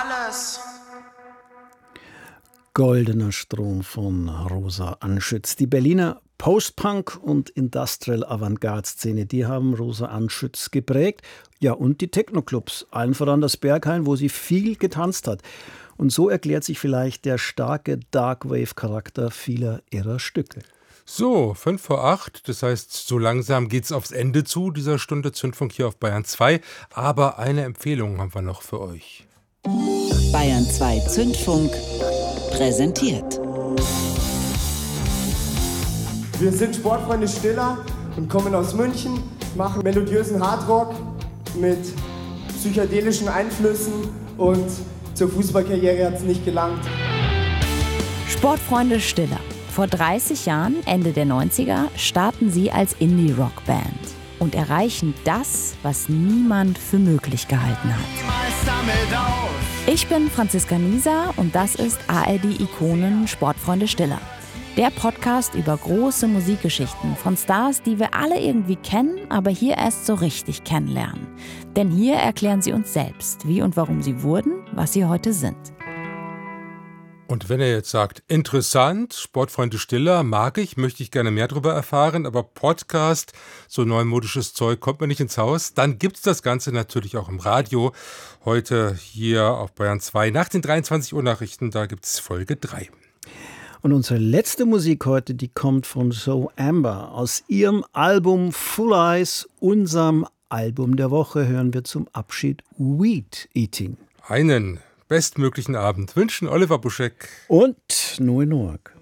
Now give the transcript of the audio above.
alles. Goldener Strom von Rosa Anschütz. Die Berliner Post-Punk- und Industrial-Avantgarde-Szene, die haben Rosa Anschütz geprägt. Ja, und die Techno-Clubs, allen voran das Berghain, wo sie viel getanzt hat. Und so erklärt sich vielleicht der starke Darkwave-Charakter vieler ihrer Stücke. So, 7:55, das heißt, so langsam geht's aufs Ende zu dieser Stunde Zündfunk hier auf Bayern 2. Aber eine Empfehlung haben wir noch für euch. Bayern 2 Zündfunk präsentiert. Wir sind Sportfreunde Stiller und kommen aus München, machen melodiösen Hardrock mit psychedelischen Einflüssen und zur Fußballkarriere hat es nicht gelangt. Sportfreunde Stiller. Vor 30 Jahren, Ende der 90er, starten sie als Indie-Rock-Band und erreichen das, was niemand für möglich gehalten hat. Ich bin Franziska Nieser und das ist ARD-Ikonen Sportfreunde Stiller. Der Podcast über große Musikgeschichten von Stars, die wir alle irgendwie kennen, aber hier erst so richtig kennenlernen. Denn hier erklären sie uns selbst, wie und warum sie wurden, was sie heute sind. Und wenn ihr jetzt sagt, interessant, Sportfreunde Stiller, mag ich, möchte ich gerne mehr darüber erfahren, aber Podcast, so neumodisches Zeug, kommt mir nicht ins Haus, dann gibt's das Ganze natürlich auch im Radio. Heute hier auf Bayern 2 nach den 23 Uhr Nachrichten, da gibt's Folge 3. Und unsere letzte Musik heute, die kommt von Zoe Amber. Aus ihrem Album Full Eyes, unserem Album der Woche, hören wir zum Abschied Weed Eating. Einen bestmöglichen Abend wünschen Oliver Buschek und Noe Noack.